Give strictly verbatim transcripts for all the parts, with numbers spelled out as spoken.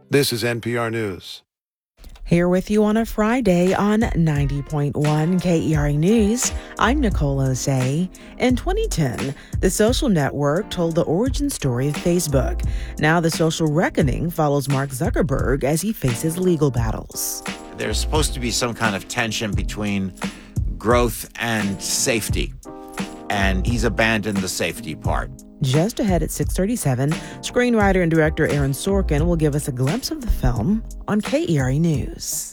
This is N P R News. Here with you on a Friday on ninety point one K E R A News, I'm Nicole Osei. In twenty ten, the social network told the origin story of Facebook. Now the social reckoning follows Mark Zuckerberg as he faces legal battles. There's supposed to be some kind of tension between growth and safety, and he's abandoned the safety part. Just ahead at six thirty-seven, screenwriter and director Aaron Sorkin will give us a glimpse of the film on K E R A News.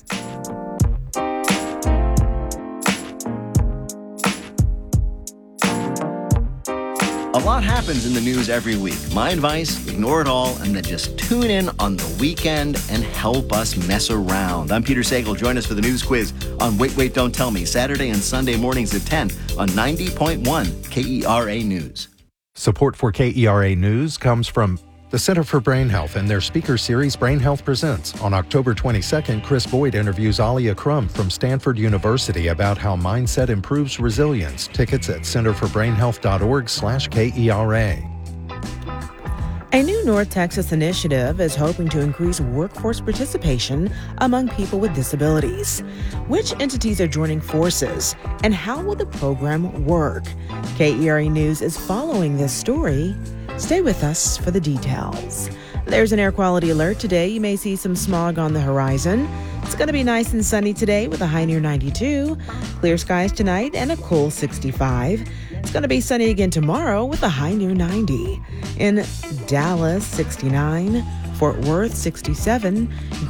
A lot happens in the news every week. My advice, ignore it all and then just tune in on the weekend and help us mess around. I'm Peter Sagal. Join us for the news quiz on Wait, Wait, Don't Tell Me, Saturday and Sunday mornings at ten on ninety point one K E R A News. Support for K E R A News comes from the Center for Brain Health and their speaker series Brain Health Presents. On October twenty-second, Chris Boyd interviews Alia Crum from Stanford University about how mindset improves resilience. Tickets at centerforbrainhealth.org slash K-E-R-A. A new North Texas initiative is hoping to increase workforce participation among people with disabilities. Which entities are joining forces, and how will the program work? K E R A News is following this story. Stay with us for the details. There's an air quality alert today. You may see some smog on the horizon. It's going to be nice and sunny today with a high near ninety-two. Clear skies tonight and a cool sixty-five. It's going to be sunny again tomorrow with a high near ninety. In Dallas, sixty-nine. Fort Worth, sixty-seven.